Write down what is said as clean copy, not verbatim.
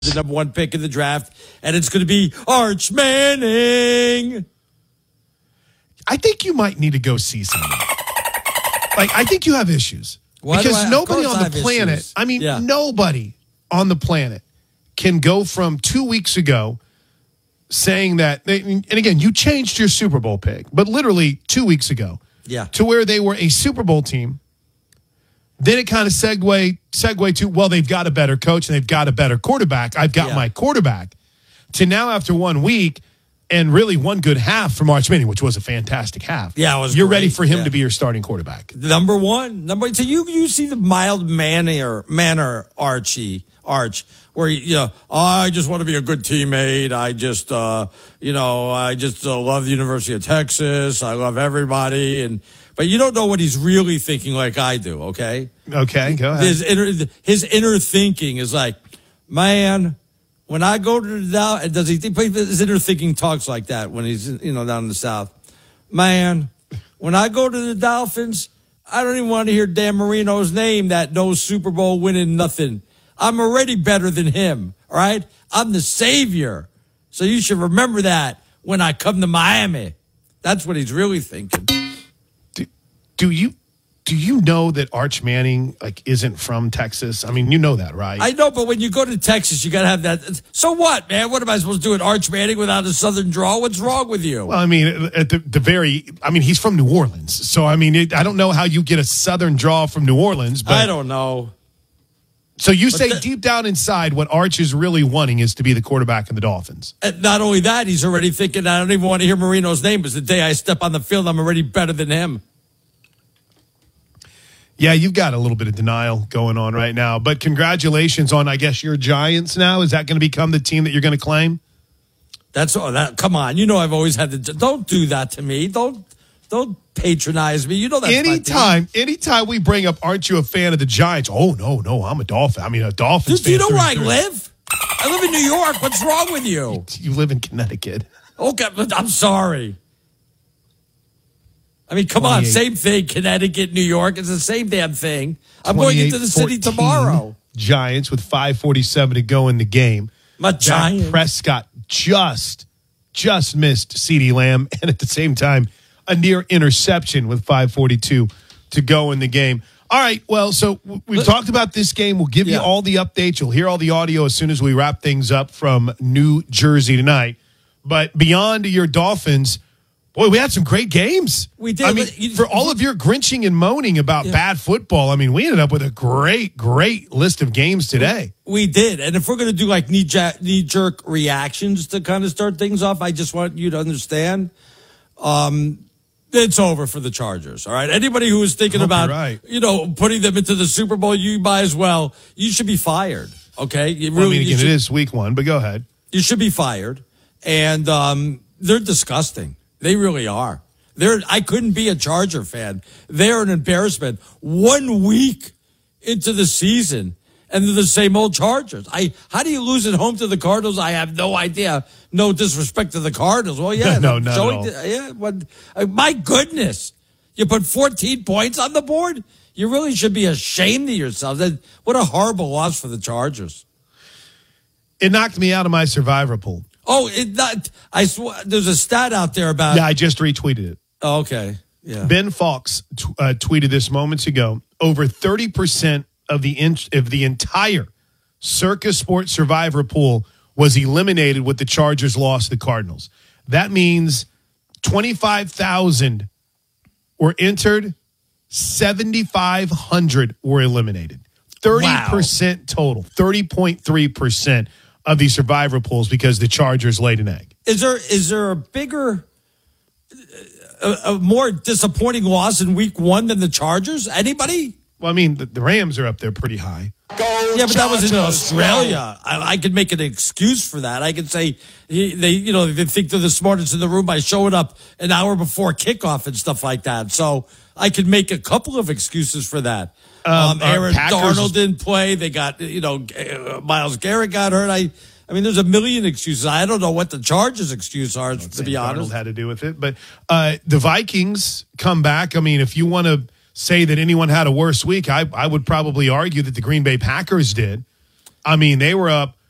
the number one pick in the draft, and it's going to be Arch Manning. I think you might need to go see someone. I think you have issues. Because nobody on the planet, nobody on the planet can go from 2 weeks ago saying that, and again, you changed your Super Bowl pick, but literally 2 weeks ago, to where they were a Super Bowl team. Then it kind of segue to, well, they've got a better coach and they've got a better quarterback. I've got my quarterback. To now, after 1 week and really one good half from Arch Manning, which was a fantastic half. Yeah, it was You're great. ready for him to be your starting quarterback. Number one. So you see the mild manner Arch, where, I just want to be a good teammate. I just, love the University of Texas. I love everybody. But you don't know what he's really thinking like I do, okay? Okay, go ahead. His inner thinking is like, man, when I go to the Dow, does he think his inner thinking talks like that when he's, down in the South? Man, when I go to the Dolphins, I don't even want to hear Dan Marino's name, that no Super Bowl winning nothing. I'm already better than him, all right? I'm the savior. So you should remember that when I come to Miami. That's what he's really thinking. Do you know that Arch Manning isn't from Texas? I mean, you know that, right? I know, but when you go to Texas, you got to have that. So what, man? What am I supposed to do at Arch Manning without a Southern drawl? What's wrong with you? Well, I mean, he's from New Orleans. So, I don't know how you get a Southern drawl from New Orleans. But I don't know. So you say deep down inside what Arch is really wanting is to be the quarterback of the Dolphins. And not only that, he's already thinking, I don't even want to hear Marino's name, because the day I step on the field, I'm already better than him. Yeah, you've got a little bit of denial going on right now. But congratulations on, I guess, your Giants now. Is that going to become the team that you're going to claim? That's all that. Come on. I've always had don't do that to me. Don't patronize me. That's anytime we bring up, aren't you a fan of the Giants? Oh, no, I'm a Dolphin. A Dolphins fan. Do you know where I live? I live in New York. What's wrong with you? You live in Connecticut. Okay, I'm sorry. Come on, same thing. Connecticut, New York, it's the same damn thing. I'm going into the city tomorrow. Giants with 5:47 to go in the game. Giants. Prescott just missed CeeDee Lamb, and at the same time, a near interception with 5:42 to go in the game. All right, well, so we've talked about this game. We'll give you all the updates. You'll hear all the audio as soon as we wrap things up from New Jersey tonight. But beyond your Dolphins, boy, we had some great games. We did. For all of your grinching and moaning about bad football, we ended up with a great list of games today. We did. And if we're going to do knee-jerk reactions to kind of start things off, I just want you to understand it's over for the Chargers, all right? Anybody who was thinking about, putting them into the Super Bowl, you might as well. You should be fired, okay? It is week one, but go ahead. You should be fired. And they're disgusting. They really are. I couldn't be a Charger fan. They're an embarrassment. 1 week into the season, and they're the same old Chargers. How do you lose at home to the Cardinals? I have no idea. No disrespect to the Cardinals. Well, yeah. No, not at all. Yeah, my goodness. You put 14 points on the board? You really should be ashamed of yourself. What a horrible loss for the Chargers. It knocked me out of my survivor pool. Oh, I swear, there's a stat out there about... Yeah, I just retweeted it. Oh, okay, yeah. Ben Fawkes tweeted this moments ago. Over 30% of the entire Circa Sports survivor pool was eliminated with the Chargers loss to the Cardinals. That means 25,000 were entered, 7,500 were eliminated. 30% total, 30.3% of the survivor pools because the Chargers laid an egg. Is there a bigger, a more disappointing loss in week one than the Chargers? Anybody? Well, the Rams are up there pretty high. Yeah, but that was in Australia. I could make an excuse for that. I could say they think they're the smartest in the room by showing up an hour before kickoff and stuff like that. So I could make a couple of excuses for that. Aaron Darnold didn't play. They got, Myles Garrett got hurt. I mean, there's a million excuses. I don't know what the Chargers' excuse are, to be honest. Darnold had to do with it. But the Vikings come back. If you want to say that anyone had a worse week, I would probably argue that the Green Bay Packers did. They were up